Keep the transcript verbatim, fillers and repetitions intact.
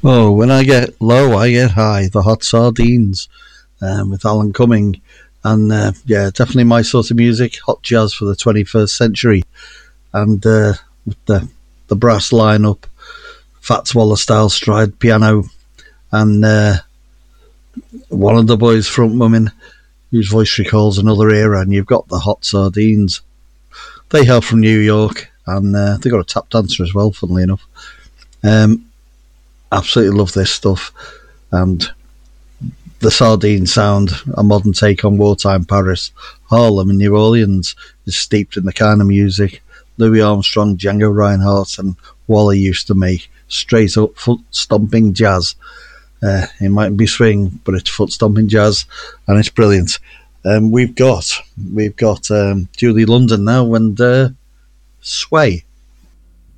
Oh, when I get low, I get high. The Hot Sardines um, with Alan Cumming. And uh, yeah, definitely my sort of music, hot jazz for the twenty-first century. And uh, with the, the brass lineup, Fats Waller style stride piano, and uh, one of the boys front women whose voice recalls another era. And you've got the Hot Sardines. They hail from New York, and uh, they got a tap dancer as well, funnily enough. Um, absolutely love this stuff. And the Sardine sound, a modern take on wartime Paris, Harlem and New Orleans, is steeped in the kind of music Louis Armstrong, Django Reinhardt and Wally used to make. Straight up foot stomping jazz. Uh, it might be swing, but it's foot stomping jazz, and it's brilliant. Um, we've got we've got um, Julie London now, and uh, Sway.